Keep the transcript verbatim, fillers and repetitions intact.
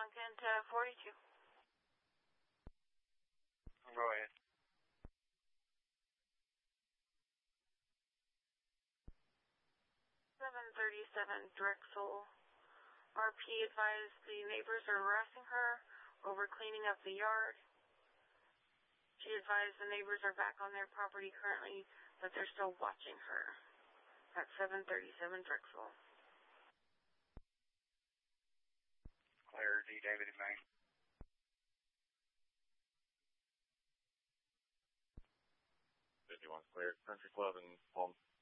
Duncan to forty-two. Go ahead. seven thirty-seven Drexel. R P advised the neighbors are harassing her over cleaning up the yard. She advised the neighbors are back on their property currently, but they're still watching her. At seven thirty-seven Drexel. Clear, D. David and May. fifty-one's clear. Country Club and Palm